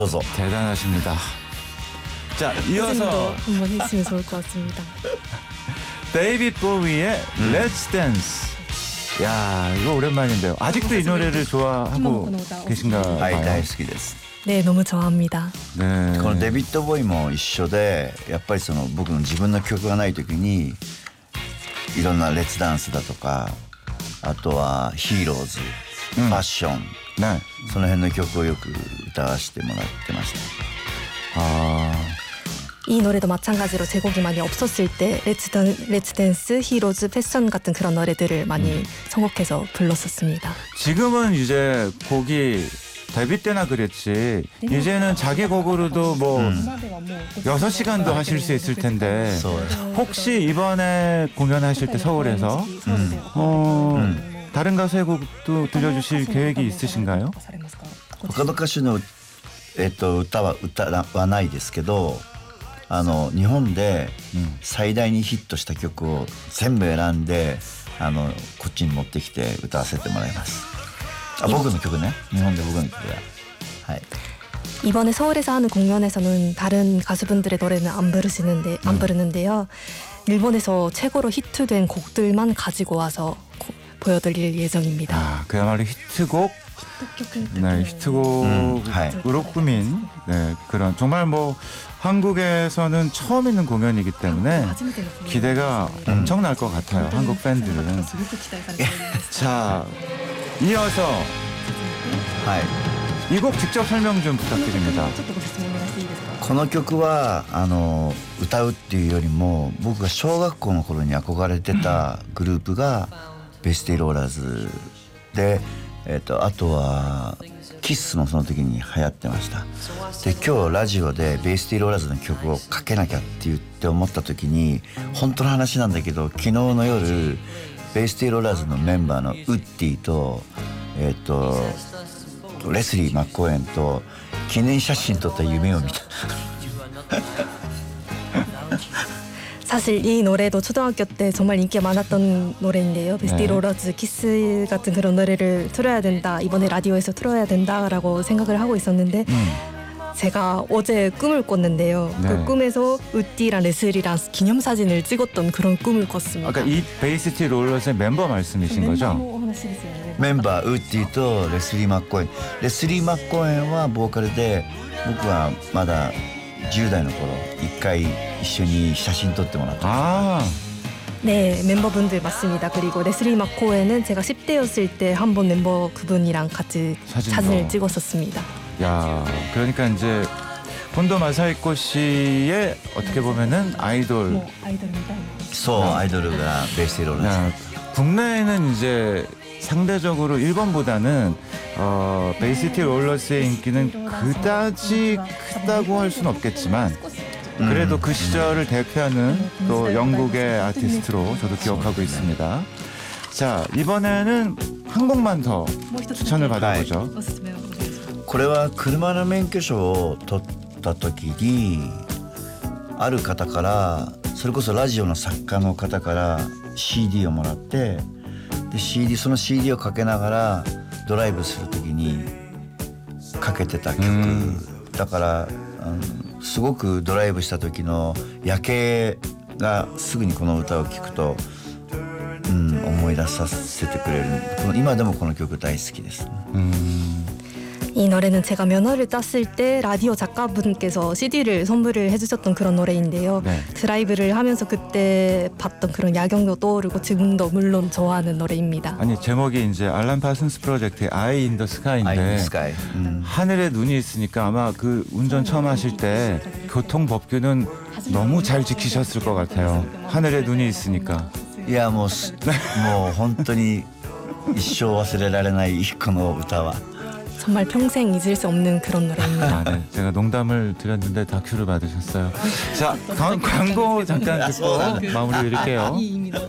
どうぞ. 대단하십니다. 자, 이어서 한번 했으면 좋을 것 같습니다. 데이빗 보위의 Let's Dance. 야, 이거 오랜만인데요. 아직도 이 노래를 좋아하고 계신가요? はい、大好きです。 네, 너무 좋아합니다. 네. このデビッド・ボーイも一緒で、やっぱりその僕の自分の曲がない時にいろんなレッツダンスだとか、あとはヒーローズ、ファッション、 네. その辺の曲をよく歌わせてもらってました。 아, 이 노래도 마찬가지로 제곡이 많이 없었을 때 렛츠 댄스, 히로즈, 패션 같은 그런 노래들을 많이 선곡해서 불렀었습니다. 지금은 이제 곡이 데뷔 때나 그랬지 이제는 자기 곡으로도 뭐 6시간도 하실 수 있을 텐데 혹시 이번에 공연하실 때 서울에서 다른 가수의 곡도 들려주실 계획이 있으신가요? 他の歌手の、歌はないですけど、日本で最大にヒットした曲を全部選んでこっちに持ってきて歌わせてもらいます。あ、僕の曲ね。日本で僕の曲だ。はい。 이번에 서울에서 하는 공연에서는 다른 가수분들의 노래는 안 부르는데요. 일본에서 최고로 히트된 곡들만 가지고 와서 보여드릴 예정입니다. 아, 그야말로 히트곡, 네, 히트곡으로 꾸민 네, 그런 정말 뭐 한국에서는 처음 있는 공연이기 때문에 기대가 엄청날 것 같아요. 한국 팬들은. 자, 이어서 이 곡 직접 설명 좀 부탁드립니다. この曲は歌うっていうよりも僕が小学校の頃に憧れてたグループがベイスティローラーズで、あとはキッスもその時に流行ってました。で今日ラジオでベイスティローラーズの曲をかけなきゃって言って思った時に本当の話なんだけど昨日の夜ベイスティローラーズのメンバーのウッディとレスリー・マッコーエンと記念写真撮った夢を見た。 사실 이 노래도 초등학교 때 정말 인기가 많았던 노래인데요. 베스티 로러즈, 키스 같은 그런 노래를 틀어야 된다. 이번에 라디오에서 틀어야 된다라고 생각을 하고 있었는데 제가 어제 꿈을 꿨는데요. 네. 그 꿈에서 우띠랑 레슬이랑 기념사진을 찍었던 그런 꿈을 꿨습니다. 아까 이 베이스티 롤러스의 멤버 말씀이신 거죠? メンバーウッディとレスリー・マッコーエン。レスリー・マッコーエンはボーカルで僕はまだ10代の頃一回一緒に写真撮ってもらった。 아, 네, 멤버분들 맞습니다. 그리고 레슬리 마코에는 제가 10대였을 때 한 번 멤버 그분이랑 같이 사진을 찍었었습니다. 야, 그러니까 이제 혼도 마사히코 씨의 어떻게 보면은 아이돌. そうアイドルがベイスティローラーズ。 야, 국내에는 이제 상대적으로 일본보다는 베이시티 롤러스의 인기는 그다지 크다고 할 수는 없겠지만 그래도 그 시절을 대표하는 또 영국의 아티스트로 저도 기억하고 있습니다. 자, 이번에는 한 곡만 더 추천을 받아보죠. これは車の免許証を取った時にある方からそれこそラジオの作家の方から CD をもらってで その CD をかけながらドライブする時にかけてた曲だからすごくドライブした時の夜景がすぐにこの歌を聴くと思い出させてくれる。今でもこの曲大好きです。 이 노래는 제가 면허를 땄을 때 라디오 작가분께서 CD를 선물을 해주셨던 그런 노래인데요. 네. 드라이브를 하면서 그때 봤던 그런 야경도 떠오르고 지금도 물론 좋아하는 노래입니다. 아니 제목이 이제 알란 파슨스 프로젝트의 Eye in the Sky인데 Eye in the Sky. 하늘에 눈이 있으니까 아마 그 운전 처음 하실 때 교통 법규는 너무 잘 지키셨을 것 같아요. 하늘에 눈이 있으니까. いやもう本当に一生忘れられないこの歌は 정말 평생 잊을 수 없는 그런 노래입니다. 아, 네. 제가 농담을 드렸는데 다큐를 받으셨어요. 자, 광고 잠깐 듣고 마무리 드릴게요.